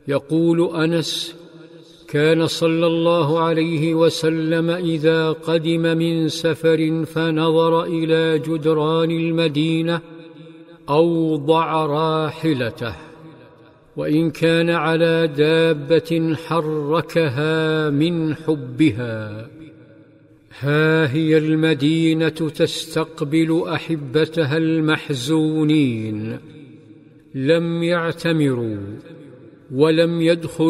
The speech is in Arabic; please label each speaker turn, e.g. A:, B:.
A: يقول أنس: كان صلى الله عليه وسلم إذا قدم من سفر فنظر إلى جدران المدينة أوضع راحلته، وإن كان على دابة حركها من حبها. ها هي المدينة تستقبل أحبتها المحزونين، لم يعتمروا ولم يدخلوا